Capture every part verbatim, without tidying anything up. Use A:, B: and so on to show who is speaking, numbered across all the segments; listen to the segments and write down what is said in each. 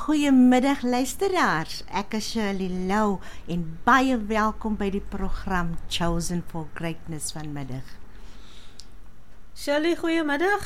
A: Goeiemiddag luisteraars, ek is Shirley Lou en baie welkom by die program Chosen for Greatness vanmiddag.
B: Shirley, goeiemiddag.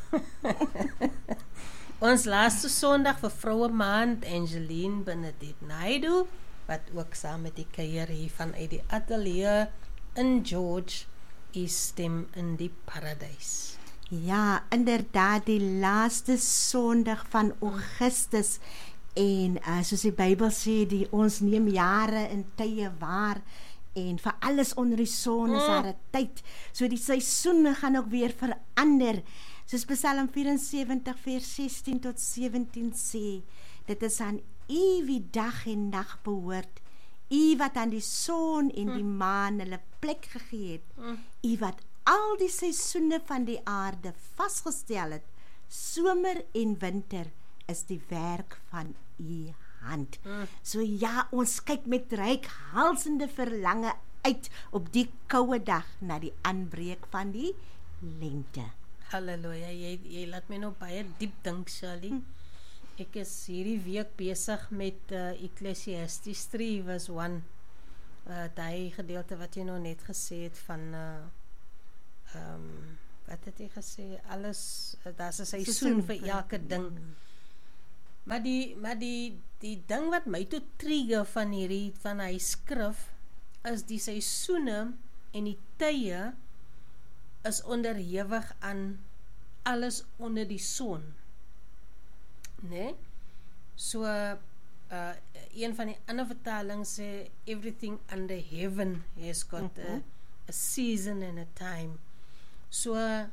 B: Ons laaste Sondag vir Vroue Maand, Angeline Benedict Naidu, wat ook saam met die kuier hier vanuit die ateljee in George is stem in die paradys.
A: Ja, inderdaad, die laaste Sondag van Augustus en uh, soos die Bybel sê, die ons neem jare en tye waar en vir alles onder die son is daar 'n tyd. So die seisoene gaan ook weer verander. Soos Psalm vyf-en-sewentig vers sestien tot sewentien sê, dit is aan U wie dag en nag behoort. U wat aan die son en die maan hulle plek gegee het. U wat al die seisoene van die aarde vasgestel het, somer en winter is die werk van U hand. Mm. So ja, ons kyk met reikhalsende verlange uit op die koue dag na die aanbreek van die lente.
B: Halleluja, jy, jy laat my nou baie diep dink, Shirley. Hm. Ek is hierdie week besig met uh, Ecclesiastes drie vers een, uh, die gedeelte wat jy nou net gesê het van uh, Um, wat het hy gesê, alles, daar is 'n seisoen vir elke ding. Maar die, maar die, die ding wat my toe trigger van hierdie, van hy skrif, is die seisoene en die tye is onderhewig aan alles onder die son. Nee? So, uh, een van die ander vertalings sê, everything under heaven has got mm-hmm. a, a season and a time. So,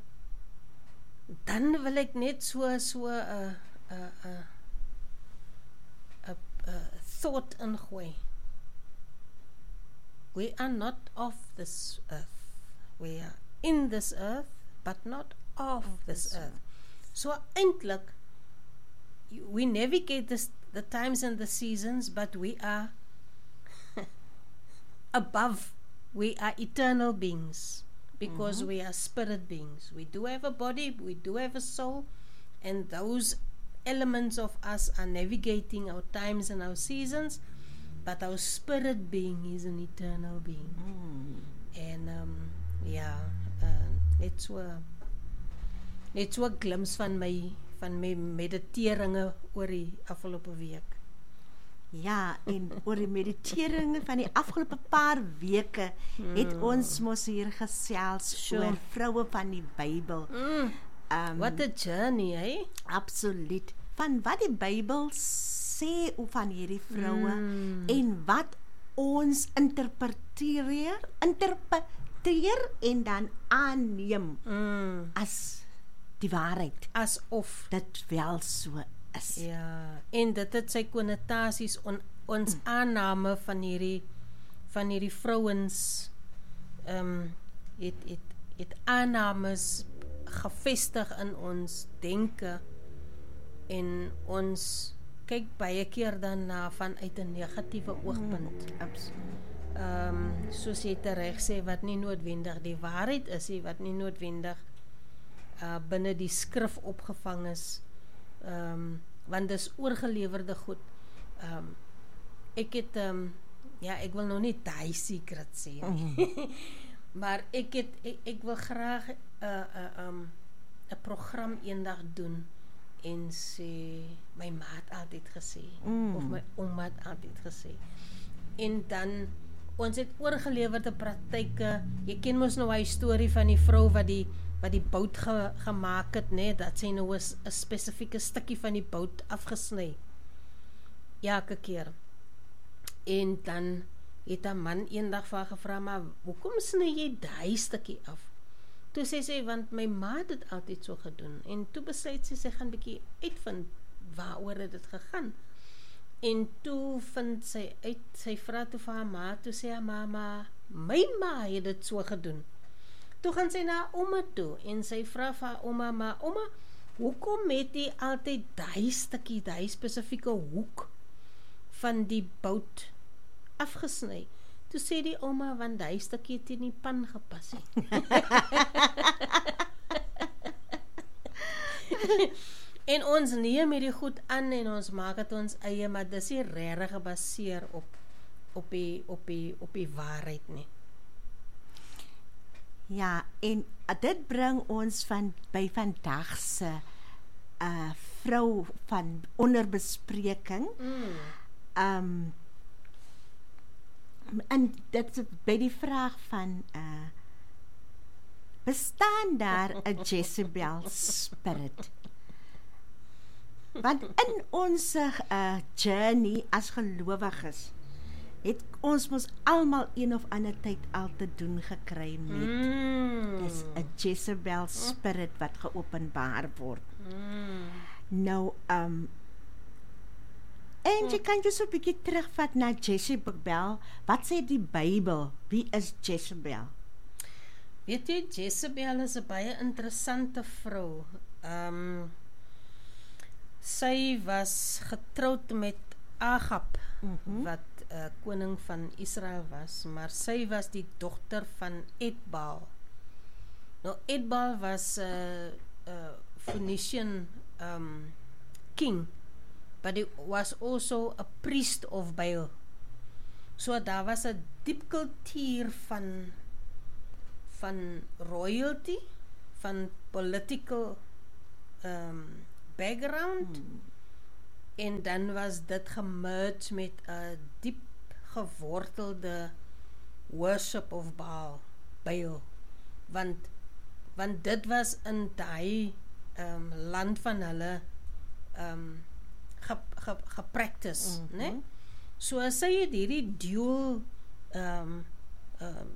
B: dan wil ek net so, so, uh, uh, uh, uh, uh, thought ingooi. We are not of this earth. We are in this earth, but not of this earth. So, eintlik, we navigate this, the times and the seasons, but we are above. We are eternal beings. Because mm-hmm. we are spirit beings. We do have a body, we do have a soul, and those elements of us are navigating our times and our seasons, but our spirit being is an eternal being. Mm. En um, ja, uh, net so net so 'n glimpse van my van my mediteringe oor die afgelope week.
A: Ja, en oor die mediteringe van die afgelope paar weke het mm. ons mos hier gesels sure. oor vroue van die Bybel.
B: Mm. Um, What a journey, eh?
A: Absoluut. Van wat die Bybel sê van hierdie vroue mm. en wat ons interpreteer, interpreteer en dan aanneem mm. as die waarheid.
B: Asof
A: dit wel so is.
B: Ja, en dit het sy konnotasies on, ons mm. aanname van hierdie van hierdie vrouens um, het, het, het aannames gevestig in ons denke en ons kyk baie keer daarna vanuit 'n negatiewe oogpunt.
A: Mm, absoluut.
B: Um, soos jy tereg sê, wat nie noodwendig die waarheid is, wat nie noodwendig uh, binne die skrif opgevang is. Um, want dis oorgelewerde goed. Um, ek het, um, ja, ek wil nou nie die secret sê, mm-hmm. maar ek het, ek, ek wil graag 'n uh, uh, um, 'n program eendag doen en sê, my ma het altyd gesê, mm. of my ouma het altyd gesê. En dan, ons het oorgelewerde praktyke, jy ken mos nou die storie van die vrou wat die wat die bout ge, gemaak het, nee, dat sy nou 'n spesifieke stukkie van die bout afgesny. Elke keer. En dan het 'n man eendag vir haar gevra, maar hoekom sny jy daai stukkie af? Toe sê sy, want my ma het dit altyd so gedoen. En toe besluit sy, sy gaan bietjie uitvind waaroor het dit gegaan. En toe vind sy uit, sy vra toe vir haar ma, toe sê haar mama, my ma het dit so gedoen. Toe gaan sy na ouma toe, en sy vra vir haar ouma, maar ouma, hoekom het jy altyd die stukkie, die spesifieke hoek van die bout afgesny? Toe sê die ouma, want die stukkie het in die pan gepas het. En ons neem hierdie goed aan en ons maak dit ons eie, maar dis nie regtig gebaseer op op die op die op die waarheid nie.
A: Ja, en dit bring ons van by vandag se uh vrou van onderbespreking.
B: Mm.
A: Um en dit is by die vraag van uh bestaan daar 'n Jezebel spirit? Want in ons uh, journey as gelowiges het ons mos almal een of ander tyd al te doen gekry met
B: Mm.
A: dis 'n Jezebel spirit wat geopenbaar word.
B: Mm.
A: Nou, um en jy kan jy so 'n bietjie terugvat na Jezebel. Wat sê die Bybel? Wie is Jezebel?
B: Weet jy, Jezebel is 'n baie interessante vrou. Um, sy was getroud met Agab,
A: Mhm.
B: wat uh, koning van Israel was, maar sy was die dogter van Etbaal. Nou, Etbaal was 'n uh, uh, Phoenician um, king, but he was also a priest of Baal. So daar was 'n diep kultuur van van royalty, van political um, background,
A: Hmm.
B: en dan was dit gemerge met 'n diep gewortelde worship of Baal, Baal. Want want dit was in daai um, land van hulle um, ge, ge, gepractice,
A: Mhm.
B: né? So as sy het hierdie dual um, um,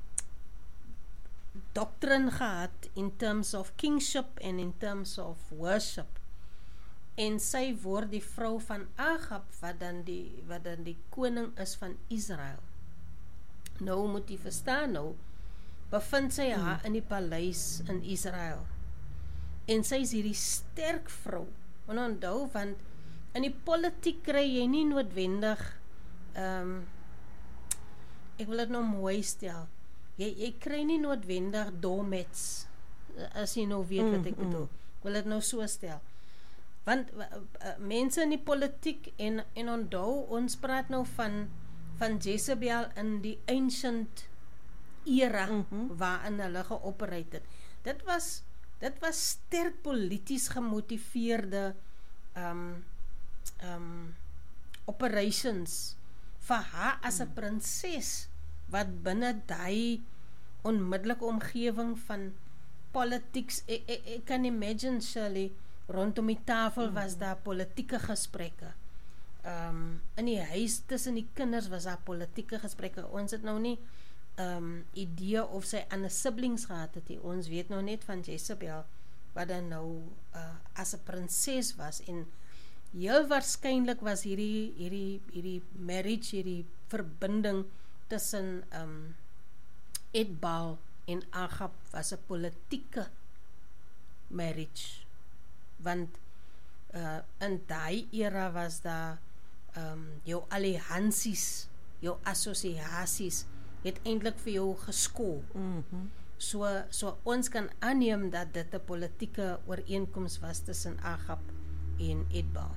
B: doctrine gehad in terms of kingship en in terms of worship. En sy word die vrou van Agab wat dan die wat dan die koning is van Israel. Nou moet jy verstaan, nou bevind sy haar in die paleis in Israel. En sy is hierdie sterk vrou. En onthou, want in die politiek kry jy nie noodwendig um, ek wil dit nou mooi stel. Jy, jy kry nie noodwendig domets, as jy nou weet wat ek
A: Mm, mm.
B: bedoel. Ek wil dit nou so stel. Want uh, uh, mense in die politiek, en, en onthou, ons praat nou van, van Jezebel in die ancient era,
A: Mhm.
B: waarin hulle geoperate het. Dit was, dit was sterk polities gemotiveerde um, um, operations vir haar as 'n prinses, wat binne daai onmiddellike omgewing van politics, ek, ek, ek kan imagine, Shirley, rondom die tafel was daar politieke gesprekke. Um, in die huis tussen die kinders was daar politieke gesprekke. Ons het nou nie um, idee of sy ander siblings gehad het. Die. Ons weet nou net van Jezebel, wat dan nou uh, as 'n prinses was, en heel waarskynlik was hierdie, hierdie, hierdie marriage, hierdie verbinding tussen um, Etbaal en Agab was 'n politieke marriage, want uh, in daai era was daar um, jou alliansies, jou assosiasies het eintlik vir jou geskool.
A: Mhm.
B: So, so ons kan aanneem dat dit 'n politieke ooreenkoms was tussen Agab en Etbaal.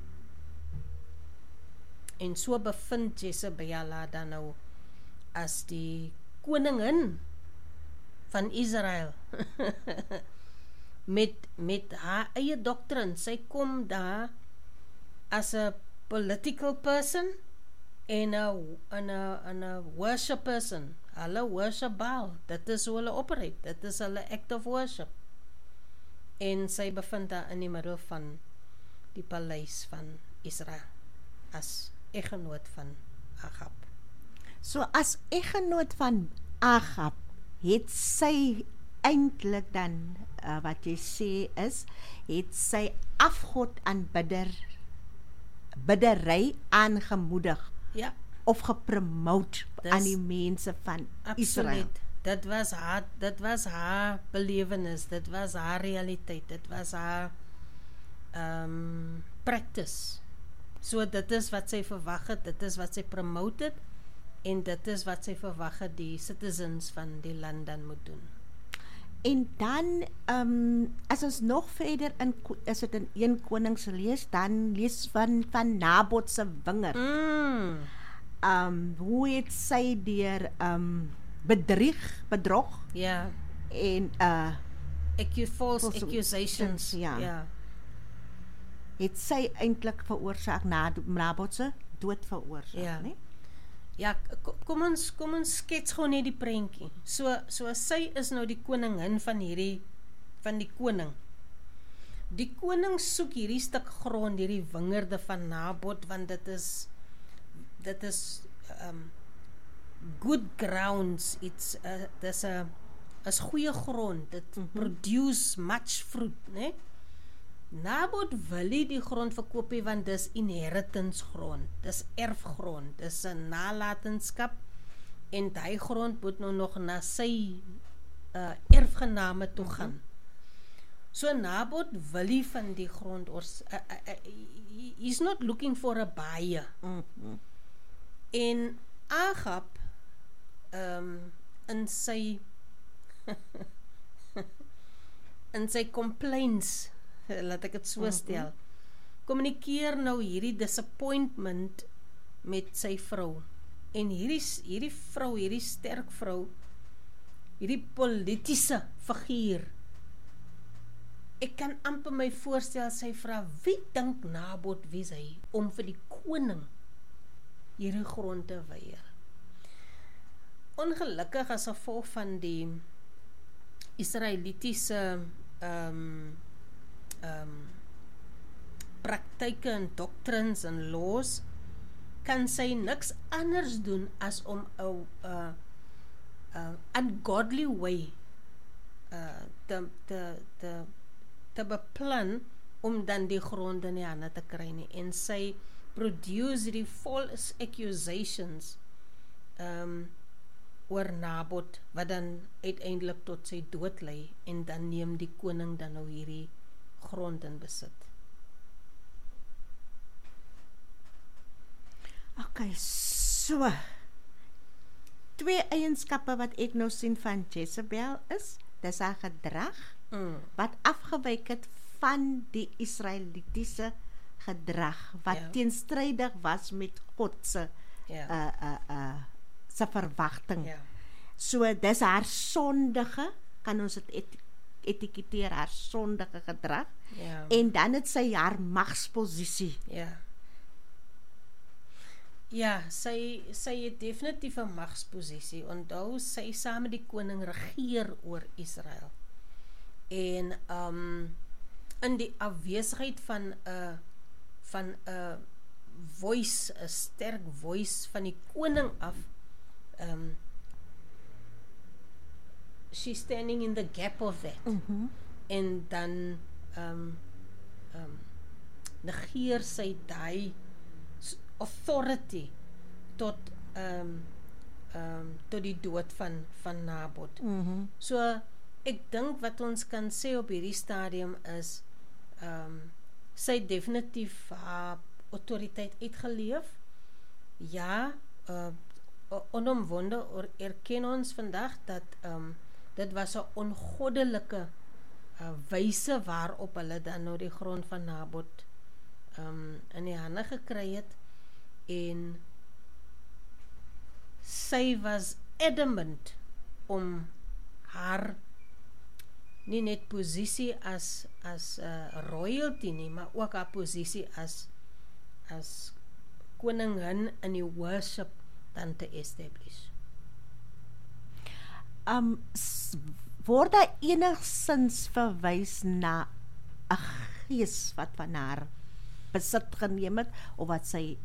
B: En so bevind Jezebel dan nou as die koningin van Israel met met haar eie doktrine. Sy kom daar as 'n political person en 'n 'n 'n 'n worship person. Hulle worship Baal. Dit is hoe hulle operate. Dit is hulle act of worship. En sy bevind daar in die middel van die paleis van Israel as eggenoot van Agab.
A: So as eggenoot van Agab het sy eintlik dan uh, wat jy sê is, het sy afgod aanbidder biddery aangemoedig
B: Ja,
A: of gepromote
B: Dis
A: aan die mense van Israel.
B: absoluut. Dit was haar, dit was haar belewenis, dit was haar realiteit, dit was haar um, practice. So dit is wat sy verwag het, dit is wat sy promote het, en dit is wat sy verwag het die citizens van die land dan moet doen.
A: En dan, um, as ons nog verder in, as dit in een Konings lees, dan lees van, van Nabot se wingerd.
B: Mm.
A: Um, hoe het sy deur um, bedrieg, bedrog,
B: Ja.
A: en uh,
B: Acu false
A: False
B: accusations.
A: ja.
B: Ja.
A: het sy eintlik veroorsaak, na Nabot se dood veroorsaak,
B: Ja.
A: nie?
B: Ja, ko- kom ons kom ons skets gou net die prentjie. So so sy is nou die koningin van hierdie van die koning. Die koning soek hierdie stuk grond, hierdie wingerde van Nabot, want dit is dit is um good grounds. It's uh, dis 'n is goeie grond. Dit mm-hmm. produce much fruit, né? Nabot wil nie die grond verkoop nie, want dis inheritance grond, dis erfgrond, dis 'n nalatenskap, en daai grond moet nou nog na sy uh, erfgename toe gaan. Mm-hmm. So Nabot wil nie van die grond, or, uh, uh, uh, he's not looking for a buyer.
A: Mm-hmm.
B: En Agab, um, in sy in sy complaints, laat ek dit so stel, kommunikeer nou hierdie disappointment met sy vrou. En hierdie hierdie vrou, hierdie sterk vrou, hierdie politiese figuur, ek kan amper my voorstel, sy vra, wie dink Nabot wie hy, om vir die koning hierdie grond te weier? Ongelukkig as gevolg van die Israelitiese um, um, praktyke en doctrines en laws, kan sy niks anders doen as om 'n uh, uh, ungodly way uh, te, te, te, te beplan om dan die grond in die hande te kry nie. En sy produce die false accusations um, oor Nabot, wat dan uiteindelik tot sy dood lei, en dan neem die koning dan nou hierdie grond in besit.
A: Ok, so, twee eienskappe wat ek nou sien van Jezebel is, dis haar gedrag,
B: Mm.
A: wat afgewyk het van die Israelitiese gedrag, wat
B: Ja.
A: teenstrydig was met God se
B: Ja.
A: uh, uh, uh, se verwagting.
B: Ja.
A: So, dis haar sondige, kan ons dit et etiketeer, haar sondige gedrag,
B: Ja.
A: en dan het sy haar magsposisie.
B: Ja. Ja, sy, sy het definitief 'n magsposisie. Onthou, sy saam met die koning regeer oor Israel. En um, in die afwesigheid van 'n uh, van 'n uh, voice, 'n sterk voice van die koning af, um, she's standing in the gap of that.
A: Mm-hmm.
B: En dan um, um, negeer sy daai authority tot um, um, tot die dood van, van Nabot.
A: Mm-hmm.
B: So, ek dink wat ons kan sê op hierdie stadium is, um, sy het definitief haar autoriteit uitgeleef. Ja, uh, onomwonde erken ons vandag dat um, dit was 'n ongoddelike uh, wyse waarop hulle dan nou die grond van Nabot um, in die hande gekry het, en sy was adamant om haar nie net posisie as as uh, royalty nie, maar ook haar posisie as as koningin in die worship dan te establish.
A: Um, word daar enigstens verwys na 'n gees wat van haar besit geneem het, of wat sy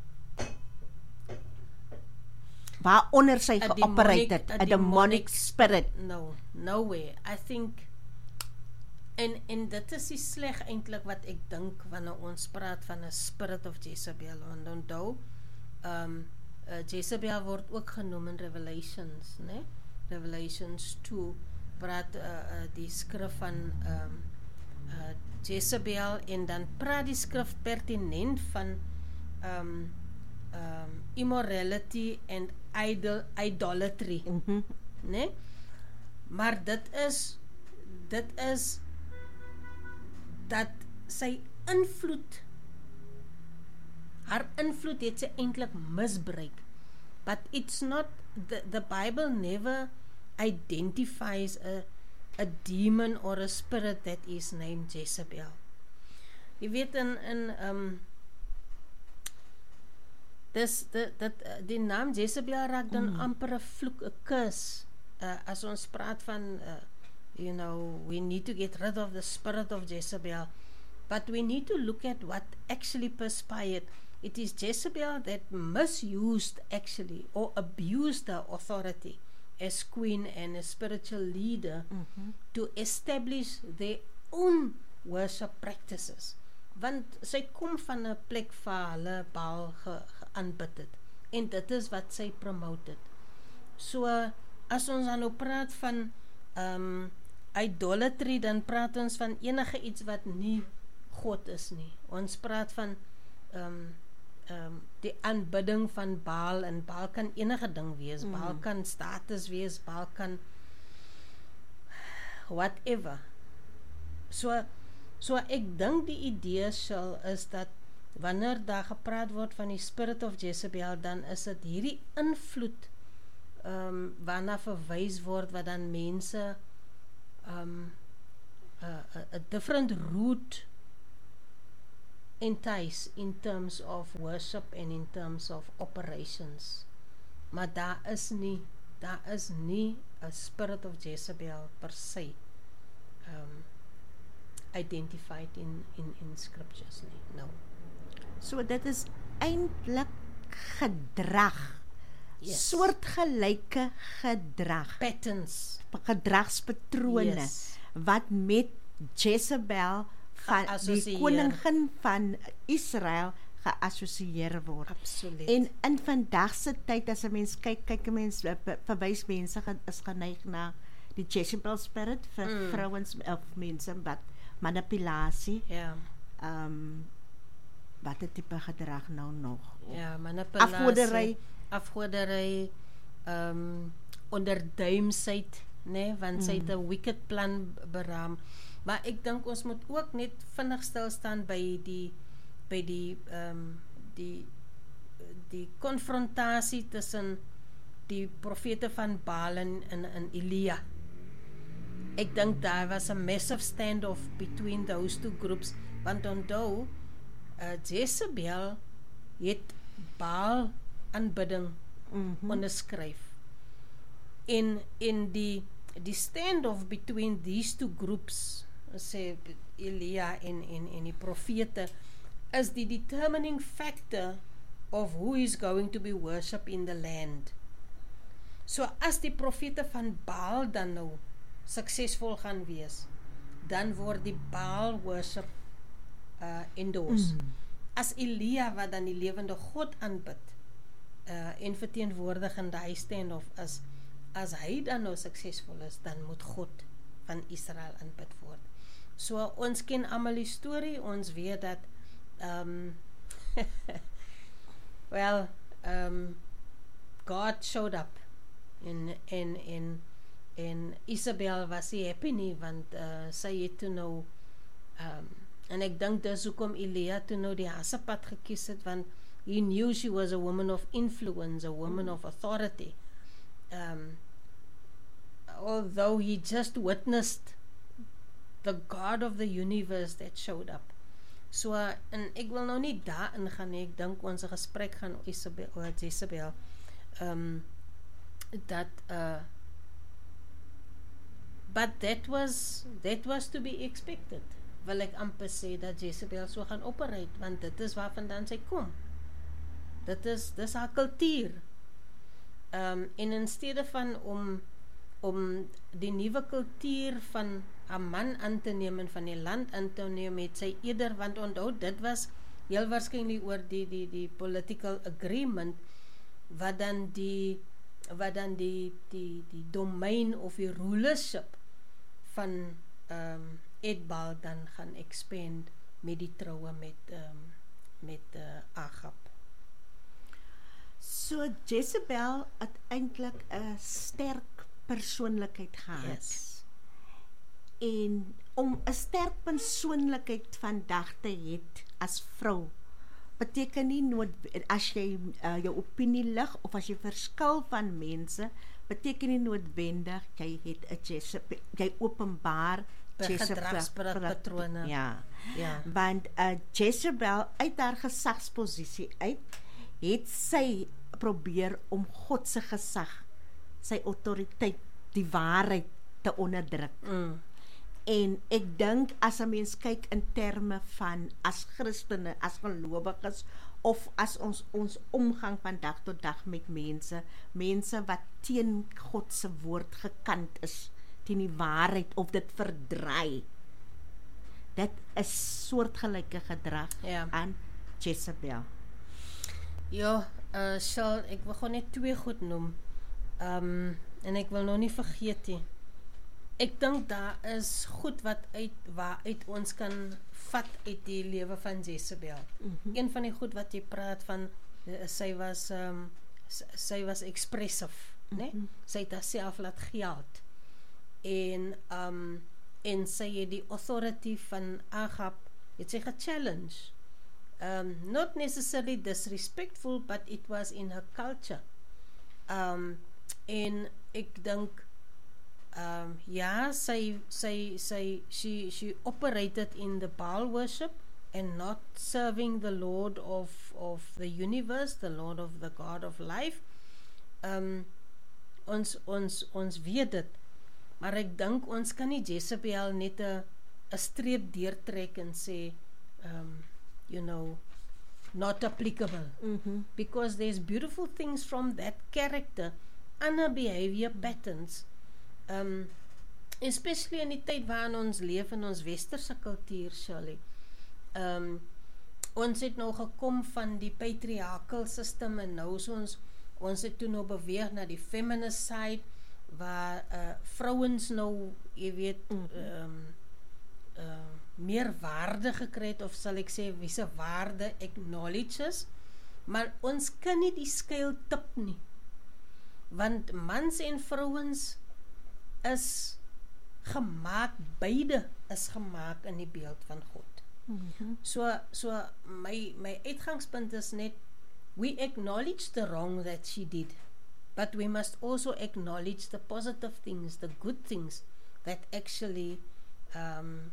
A: waaronder sy geoperate het, 'n demonic spirit?
B: No, no way. I think, en, en dit is die sleg eintlik wat ek dink wanneer ons praat van 'n spirit of Jezebel. Want onthou, um, uh, Jezebel word ook genoem in Revelations, né? Revelations two, praat uh, uh, die skrif van um, uh, Jezebel, en dan praat die skrif pertinent van um, um, immorality and idol, idolatry,
A: Mm-hmm.
B: né? Maar dit is dit is dat sy invloed, haar invloed het sy eintlik misbruik. But it's not, the, the Bible never identifies a, a demon or a spirit that is named Jezebel. Jy weet in, in um, dis, die, dat, die naam Jezebel raak dan mm. amper 'n vloek, 'n curse. Uh, as ons praat van, uh, you know, we need to get rid of the spirit of Jezebel, but we need to look at what actually perspired. It is Jezebel that misused actually, or abused her authority as queen and a spiritual leader mm-hmm. to establish their own worship practices. Want sy kom van 'n plek waar hulle Baal geaanbid het, en dit is wat sy promoted. So, as ons dan nou praat van um, idolatry, dan praat ons van enige iets wat nie God is nie. Ons praat van um, um, die aanbidding van Baal, en Baal kan enige ding wees, mm. Baal kan status wees, Baal kan whatever. So, so ek dink die idee sal is dat wanneer daar gepraat word van die spirit of Jezebel, dan is dit hierdie invloed um, waarna verwys word, wat dan mense um, a, a, a different route entice in terms of worship and in terms of operations. Maar daar is nie, daar is nie a spirit of Jezebel per se um, identified in, in, in scriptures nie, no.
A: So dit is eintlik gedrag,
B: yes.
A: soortgelyke gedrag,
B: patterns,
A: gedragspatrone,
B: yes.
A: wat met Jezebel van die koningin van Israel geassosieer word.
B: Absoluut.
A: En in vandag se tyd, as 'n mens kyk, kyk 'n mens verwys mense is geneig na die Jezebel spirit vir mm. vrouens of mense wat manipulasie.
B: Ja.
A: Ehm um, wat 'n tipe gedrag nou nog?
B: Ja, manipulasie.
A: Afgoderry,
B: afgoderry, ehm um, onderduimsheid, né, nee, want mm. sy het 'n wicked plan beraam. Maar ek dink ons moet ook net vinnig stil staan by die by die ehm um, die die konfrontasie tussen die profete van Baal en in, in Elia. Ek dink daar was 'n massive standoff between those two groups, want onthou uh, Jezebel het Baal aanbidding mm-hmm. onderskryf. En in die die standoff between these two groups, sê Elia en, en, en die profete, is die determining factor of who is going to be worshipped in the land. So as die profete van Baal dan nou suksesvol gaan wees, dan word die Baal worship uh, endorsed. Mm. As Elia wat dan die lewende God aanbid uh, en verteenwoordig in die standoff is, as hy dan nou suksesvol is, dan moet God van Israel aanbid word. So ons ken almal die storie, ons weet dat um, well, um, God showed up en en en en Isabel was nie happy nie, want uh, sy het toe nou um, en ek dink dis hoekom Elia toe nou die hassepad gekies het, want he knew she was a woman of influence, a woman of authority. Um, although he just witnessed the God of the universe that showed up. So, uh, en ek wil nou nie daarin gaan nie, ek dink ons gesprek gaan Isabel, oor Jezebel, um, dat, uh, but that was, that was to be expected, wil ek amper sê, dat Jezebel so gaan operate, want dit is waar vandaan sy kom. Dit is, dit is haar kultuur. Um, en in steede van om, om die nuwe kultuur van haar man aan te neem en van die land aan te neem, het sy eerder, want onthou, dit was heel waarskynlik oor die, die, die political agreement, wat dan die, wat dan die, die, die domein of die rulership van um, Edbaal dan gaan expand met die troue met, um, met uh, Agab.
A: So Jezebel het eintlik 'n sterk persoonlikheid gehad.
B: Yes.
A: En om 'n sterk persoonlikheid vandag te hê as vrou, beteken nie nood as jy uh, jou opinie lig of as jy verskil van mense, beteken nie noodwendig jy het 'n Jezebel, jy openbaar
B: gedragspatrone.
A: Ja.
B: Ja.
A: Want uh, Jezebel uit haar gesagsposisie uit, het sy probeer om God se gesag, sy autoriteit, die waarheid te onderdruk.
B: Mm.
A: En ek dink as 'n mens kyk in terme van as Christene, as gelowiges, of as ons ons omgang van dag tot dag met mense, mense wat teen God se woord gekant is, teen die waarheid of dit verdraai. Dit is soortgelyke gedrag
B: Ja.
A: aan Jezebel.
B: Ja, uh, Shal, ek wil gewoon net twee goed noem. Um, en ek wil nou nie vergeet nie. Ek dink daar is goed wat uit waaruit ons kan vat uit die lewe van Jezebel.
A: Mhm.
B: Een van die goed wat jy praat van, uh, sy was um, sy, sy was expressive, né?
A: Mhm.
B: Sy het haarself laat geld. En um, en sy het die authority van Agab, het sy ge-challenge. Um, not necessarily disrespectful, but it was in her culture. Um, en ek dink, um, ja, sy, sy, sy, she, she operated in the Baal worship and not serving the Lord of, of the universe, the Lord of the God of life. Um, ons, ons, ons weet dit, maar ek dink ons kan nie Jezebel net 'n 'n streep deurtrek en sê, um, you know, not applicable.
A: Mhm.
B: Because there's beautiful things from that character and her behavior patterns, um, especially in die tyd waarin ons leef in ons westerse kultuur, Shirley. Um, ons het nou gekom van die patriarchal system en nou is ons, ons het toe nou beweeg na die feminist side, waar uh, vrouens nou, jy weet, um, uh, meer waarde gekry het, of sal ek sê, wie se waarde acknowledges, maar ons kan nie die skuil tip nie, want mans en vrouens is gemaak, beide is gemaak in die beeld van God.
A: Mhm.
B: So, so my, my uitgangspunt is net, we acknowledge the wrong that she did, but we must also acknowledge the positive things, the good things that actually um,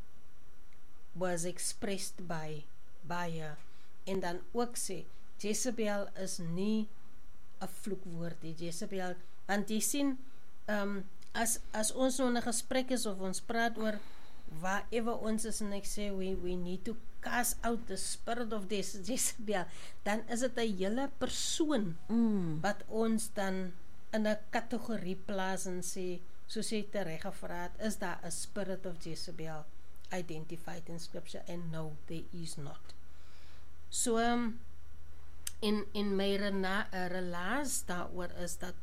B: was expressed by, by her. En dan ook sê, Jezebel is nie 'n vloekwoord nie, Jezebel, want jy sien, um, as, as ons nou in 'n gesprek is, of ons praat oor waarever ons is, en ek sê, we, we need to cast out the spirit of this Jezebel, dan is dit 'n hele persoon,
A: Mm.
B: wat ons dan in 'n kategorie plaas en sê, soos jy tereg gevra het, is daar 'n spirit of Jezebel identified in scripture, and no, there is not. So, um, in, in my rena, uh, relaas daaroor is dat,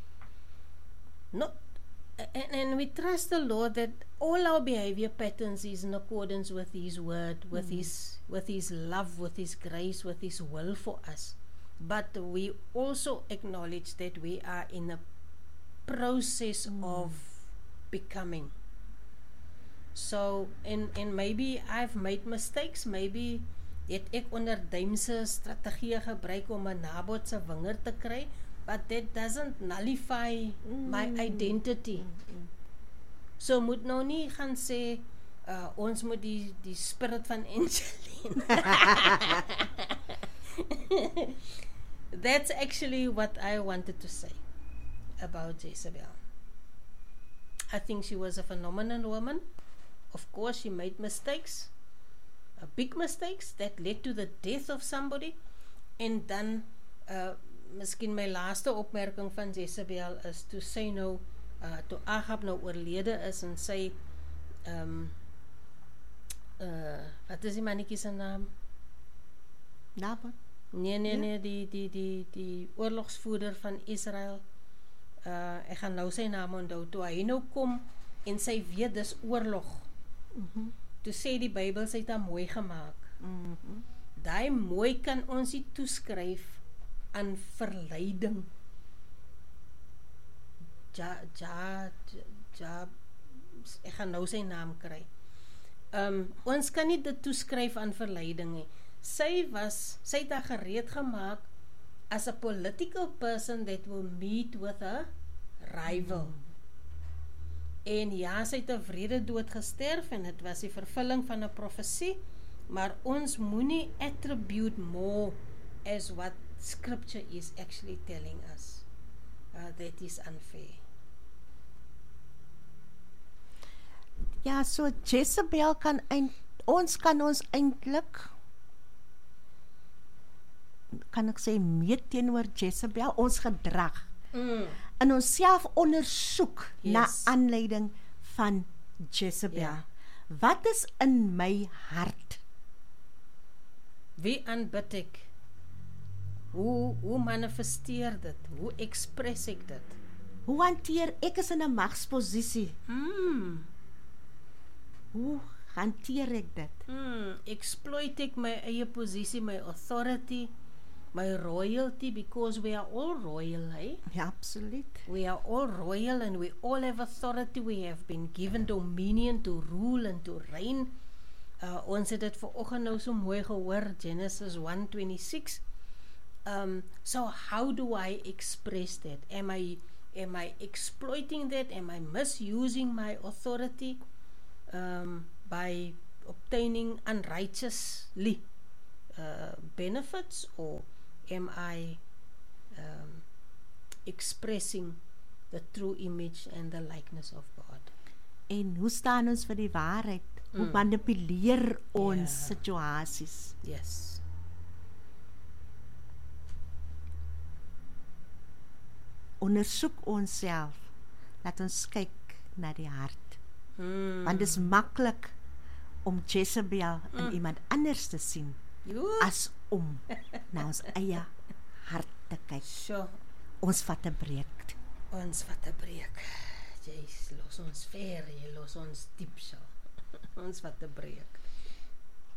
B: not, and, and we trust the Lord that all our behavior patterns is in accordance with His word, with mm. His, with His love, with His grace, with His will for us. But we also acknowledge that we are in a process mm. of becoming. So, and, and maybe I've made mistakes, maybe het ek onderduimse strategieë gebruik om 'n Nabot se vinger te kry, but that doesn't nullify mm. my identity. Mm. So moet nou nie gaan sê, uh, ons moet die, die spirit van Angeline. That's actually what I wanted to say about Jezebel. I think she was a phenomenal woman. Of course, she made mistakes, uh, big mistakes that led to the death of somebody. En dan, uh, miskien my laaste opmerking van Jezebel is to say nou, uh, toe Agab nou oorlede is en sy, um, uh, wat is die mannetjie se naam?
A: Nabot?
B: Nee, nee, nee, die, die, die, die oorlogsvoerder van Israel, uh, ek gaan nou sy naam onthou, toe hy nou kom, en sy weet dis oorlog,
A: Mhm.
B: toe sê die Bybel, sy het haar mooi gemaak.
A: Mhm.
B: Daai mooi kan ons nie toeskryf aan verleiding. Ja, ja, ja, ek gaan nou sy naam kry. Um, ons kan nie dit toeskryf aan verleiding nie. Sy was, sy het haar gereed gemaak as a political person that will meet with a rival. Mm. En ja, sy het 'n wrede dood gesterf en dit was die vervulling van 'n profesie, maar ons moenie attribute more as what scripture is actually telling us. Uh, that is unfair.
A: Ja, so Jezebel kan eind, ons kan ons eintlik kan ek sê meet teenoor Jezebel, ons gedrag.
B: Mm.
A: En ons self ondersoek
B: Yes.
A: na aanleiding van Jezebel.
B: Ja.
A: Wat is in my hart?
B: Wie aanbid ek? Hoe, hoe manifesteer dit? Hoe express ek dit?
A: Hoe hanteer ek is in 'n magsposisie?
B: Mm.
A: Hoe hanteer ek dit?
B: Mm. Exploit ek my eie posisie, my authority, my royalty, because we are all royal, eh?
A: Ja, absoluut.
B: We are all royal and we all have authority. We have been given dominion to rule and to reign. Uh, ons het dit vanoggend nou so mooi gehoor, Genesis one twenty-six. Um, so how do I express that? Am I, am I exploiting that? Am I misusing my authority um, by obtaining unrighteously uh, benefits, or am I um, expressing the true image and the likeness of God?
A: En hoe staan ons vir die waarheid? Hoe
B: Mm.
A: manipuleer ons
B: Ja.
A: situasies?
B: Yes.
A: Ondersoek onsself. Laat ons kyk na die hart.
B: Mm.
A: Want dit is maklik om Jezebel in
B: Mm.
A: iemand anders te sien
B: Joe.
A: as om na ons eie hart te kyk.
B: So,
A: Ons vat 'n breek.
B: ons vat 'n breek. Jy los ons ver, jy los ons diep so. Ons vat 'n breek.